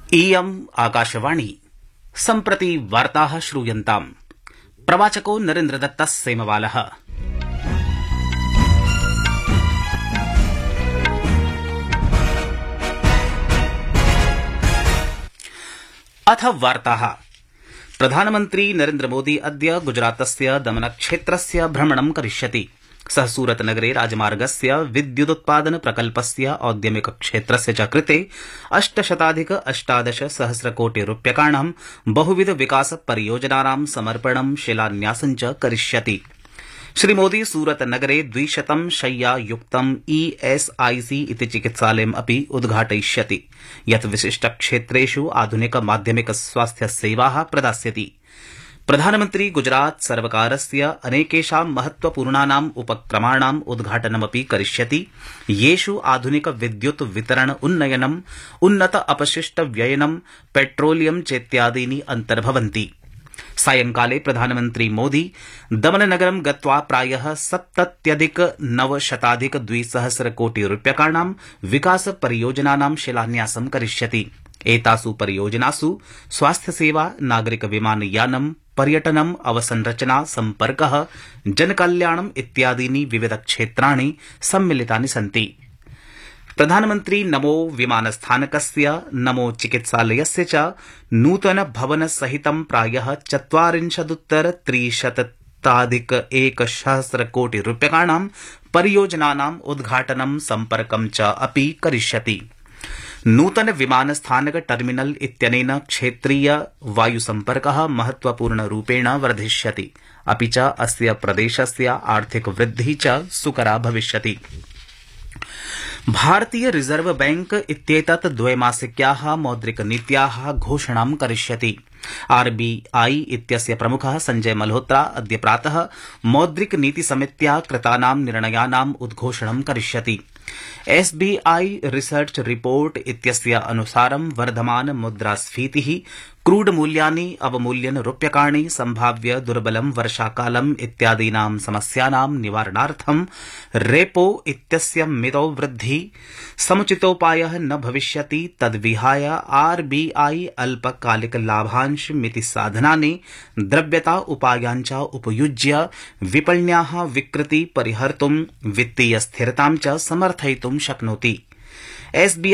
इयम् आकाशवाणी सम्प्रति वार्ताः श्रूयन्ताम्। प्रवाचको नरेन्द्रदत्तः सेमवालः। अथ वार्ताः। प्रधानमन्त्री नरेन्द्रमोदी अद्य गुजरातस्य दमनक्षेत्रस्य भ्रमणं करिष्यति। सः सूरतनगरे राजमार्गस्य विद्युदुत्पादन प्रकल्पस्य औद्यमिक क्षेत्रस्य च कृते 818 सहस्रकोटिरूप्यकाणां बहुविध विकास परियोजनानां समर्पणं शिलान्यासं च करिष्यति। श्रीमोदी सूरतनगरे 200 शय्यायुक्तं ESIC इति चिकित्सालयम् अपि उद्घाटयिष्यति, यत् विशिष्टक्षेत्रेषु आधुनिक माध्यमिक स्वास्थ्य सेवाः प्रदास्यति। प्रधानमन्त्री गुजरात सर्वकारस्य अनेकेषां महत्वपूर्णानाम् उपक्रमाणाम् उद्घाटनमपि करिष्यति, येषु आधुनिक विद्युत् वितरण उन्नयनम्, उन्नत अपशिष्ट व्ययनं, पेट्रोलियम चेत्यादीनि अन्तर्भवन्ति। सायंकाले प्रधानमन्त्री मोदी दमननगरं गत्वा प्रायः 70,900,200 कोटिरूप्यकाणां विकास परियोजनानां शिलान्यासं करिष्यति। एतासु परियोजनासु स्वास्थ्यसेवा, नागरिक विमानयानं, पर्यटनम्, अवसंरचना, सम्पर्कः, जनकल्याणम् इत्यादीनि विविध क्षेत्राणि सम्मिलितानि सन्ति। प्रधानमन्त्री नमो विमानस्थानकस्य, नमो चिकित्सालयस्य च नूतन भवन सहितं प्रायः 40,300,1,000 कोटिरूप्यकाणां परियोजनानाम् उद्घाटनं, सम्पर्कं च अपि करिष्यति। नूतन विमानस्थानक टर्मिनल इत्यनेन क्षेत्रीय वायुसम्पर्कः महत्वपूर्णरूपेण वर्धिष्यति, अपि च अस्य प्रदेशस्य आर्थिक वृद्धिः च सुकरा भविष्यति। भारतीय रिजर्व बैंक इत्येतत् द्वैमासिक्याः मौद्रिकनीत्याः घोषणां करिष्यति। RBI इत्यस्य प्रमुखः संजय मल्होत्रा अद्य प्रातः मौद्रिक नीति समित्या कृतानां निर्णयानाम् उद्घोषणं करिष्यति। SBI रिसर्च रिपोर्ट इत्यस्य अनुसारं वर्धमान मुद्रास्फीतिः, क्रूड मूल्यानि अवमूल्यन रूप्यकाणि, संभाव्य दुर्बलं वर्षाकालम् इत्यादीनां समस्यानां निवारणार्थं रेपो इत्यस्य मितौ वृद्धि समुचितोपायः न भविष्यति। तद्विहाय RBI अल्पकालिक लाभांश मिति साधनानि द्रव्यता उपायाञ्च उपयुज्य विपण्याः विकृति परिहर्तुं वित्तीय स्थिरतां च समर्थयितुं शक्नोति।